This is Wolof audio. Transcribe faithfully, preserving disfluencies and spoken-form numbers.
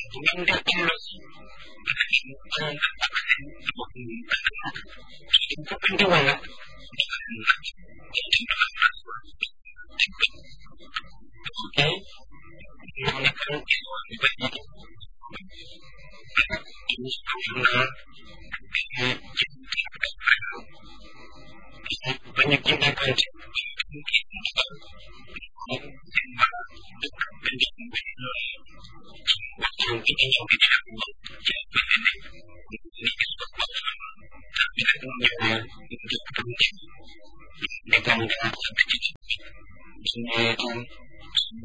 Meninggal ilusi kehidupan apapun tubuh kehidupan dewasa oke menggunakan istilah baik ini karena banyak yang akan yang kita yang tidak siapa ini ini sesuatu tapi kemudian untuk penting dengan dengan ini